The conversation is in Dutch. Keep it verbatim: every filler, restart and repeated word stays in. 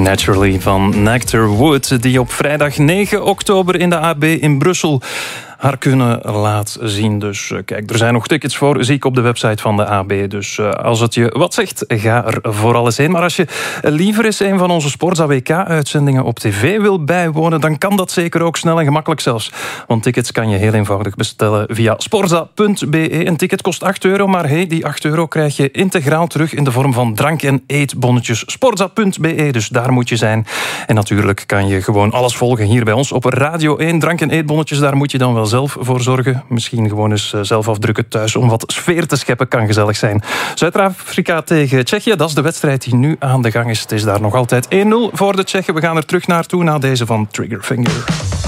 Naturally van Nectar Wood, die op vrijdag negen oktober in de A B in Brussel haar kunnen laat zien. Dus uh, kijk, er zijn nog tickets voor, zie ik op de website van de A B. Dus uh, als het je wat zegt, ga er vooral eens heen. Maar als je liever eens een van onze Sportza W K-uitzendingen op tv wil bijwonen, dan kan dat zeker ook snel en gemakkelijk zelfs. Want tickets kan je heel eenvoudig bestellen via sportza punt b e. Een ticket kost acht euro, maar hey, die acht euro krijg je integraal terug in de vorm van drank- en eetbonnetjes. sportza punt b e, dus daar moet je zijn. En natuurlijk kan je gewoon alles volgen hier bij ons op Radio één. Drank- en eetbonnetjes, daar moet je dan wel zelf voor zorgen. Misschien gewoon eens zelf afdrukken thuis om wat sfeer te scheppen, kan gezellig zijn. Zuid-Afrika tegen Tsjechië, dat is de wedstrijd die nu aan de gang is. Het is daar nog altijd één nul voor de Tsjechen. We gaan er terug naartoe na deze van Triggerfinger.